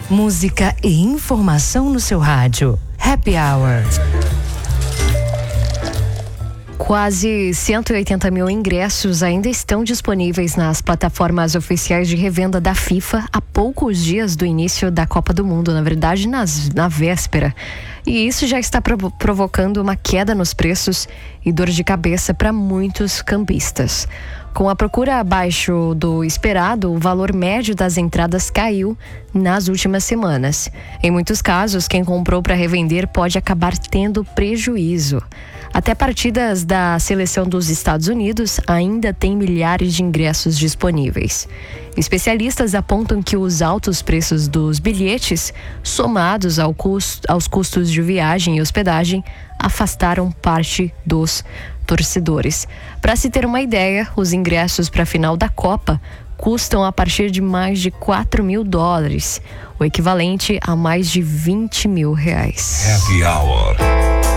Música e informação no seu rádio. Happy Hour. Quase 180 mil ingressos ainda estão disponíveis nas plataformas oficiais de revenda da FIFA há poucos dias do início da Copa do Mundo, na verdade na véspera. E isso já está provocando uma queda nos preços e dor de cabeça para muitos cambistas. Com a procura abaixo do esperado, o valor médio das entradas caiu nas últimas semanas. Em muitos casos, quem comprou para revender pode acabar tendo prejuízo. Até partidas da seleção dos Estados Unidos ainda tem milhares de ingressos disponíveis. Especialistas apontam que os altos preços dos bilhetes, somados aos custos de viagem e hospedagem, afastaram parte dos torcedores. Para se ter uma ideia, os ingressos para a final da Copa custam a partir de mais de $4 mil, o equivalente a mais de R$20 mil. Happy Hour.